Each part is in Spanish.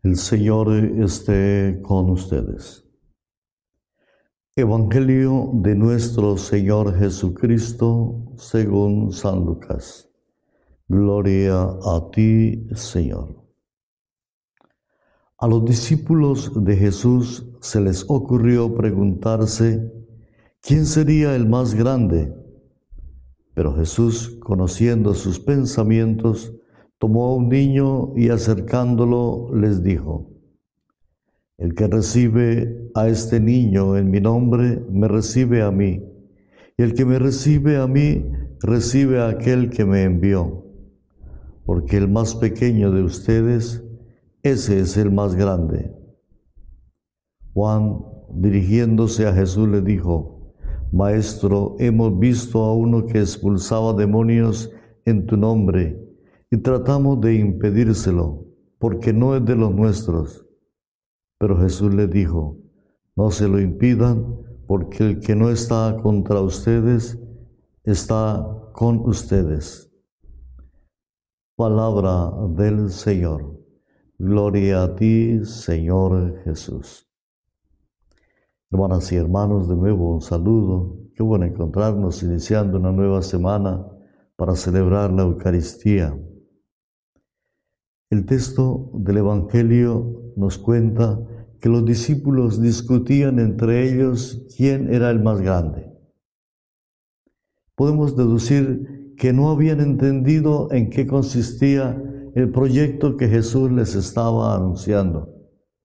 El Señor esté con ustedes. Evangelio de nuestro Señor Jesucristo según San Lucas. Gloria a ti, Señor. A los discípulos de Jesús se les ocurrió preguntarse quién sería el más grande. Pero Jesús, conociendo sus pensamientos, tomó a un niño y acercándolo les dijo: El que recibe a este niño en mi nombre, me recibe a mí, y el que me recibe a mí, recibe a aquel que me envió. Porque el más pequeño de ustedes, ese es el más grande. Juan, dirigiéndose a Jesús, le dijo: Maestro, hemos visto a uno que expulsaba demonios en tu nombre, y tratamos de impedírselo, porque no es de los nuestros. Pero Jesús le dijo: No se lo impidan, porque el que no está contra ustedes, está con ustedes. Palabra del Señor. Gloria a ti, Señor Jesús. Hermanas y hermanos, de nuevo un saludo. Qué bueno encontrarnos iniciando una nueva semana para celebrar la Eucaristía. El texto del Evangelio nos cuenta que los discípulos discutían entre ellos quién era el más grande. Podemos deducir que no habían entendido en qué consistía el proyecto que Jesús les estaba anunciando.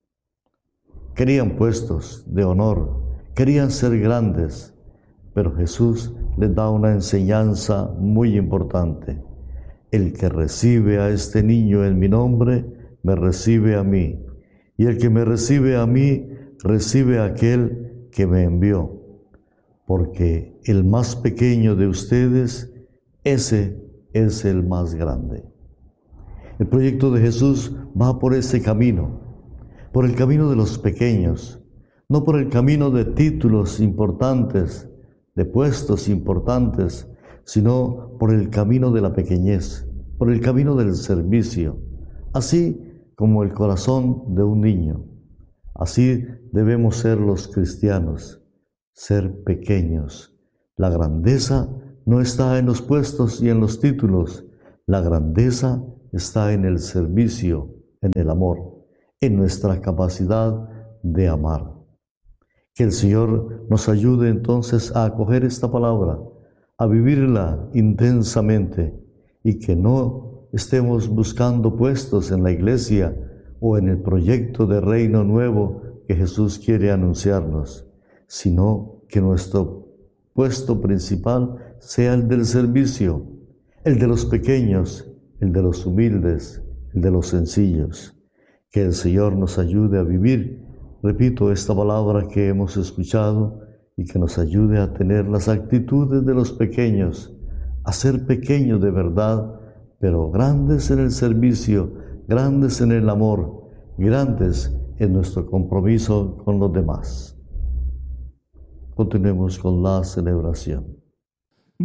Querían puestos de honor, querían ser grandes, pero Jesús les da una enseñanza muy importante. El que recibe a este niño en mi nombre, me recibe a mí. Y el que me recibe a mí, recibe a aquel que me envió. Porque el más pequeño de ustedes, ese es el más grande. El proyecto de Jesús va por ese camino, por el camino de los pequeños, no por el camino de títulos importantes, de puestos importantes, sino por el camino de la pequeñez, por el camino del servicio, así como el corazón de un niño. Así debemos ser los cristianos, ser pequeños. La grandeza no está en los puestos y en los títulos, la grandeza está en el servicio, en el amor, en nuestra capacidad de amar. Que el Señor nos ayude entonces a acoger esta palabra, a vivirla intensamente y que no estemos buscando puestos en la iglesia o en el proyecto de reino nuevo que Jesús quiere anunciarnos, sino que nuestro puesto principal sea el del servicio, el de los pequeños, el de los humildes, el de los sencillos. Que el Señor nos ayude a vivir, repito, esta palabra que hemos escuchado y que nos ayude a tener las actitudes de los pequeños, a ser pequeños de verdad, pero grandes en el servicio, grandes en el amor, grandes en nuestro compromiso con los demás. Continuemos con la celebración.